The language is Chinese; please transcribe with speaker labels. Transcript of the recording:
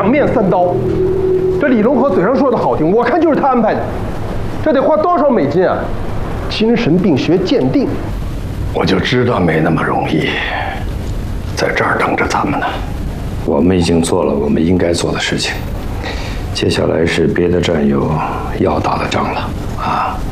Speaker 1: 两面三刀。这李龙河嘴上说的好听，我看就是他安排的，这得花多少美金啊？精神病学鉴定，
Speaker 2: 我就知道没那么容易，在这儿等着咱们呢。
Speaker 3: 我们已经做了我们应该做的事情，接下来是别的战友要打的仗了啊。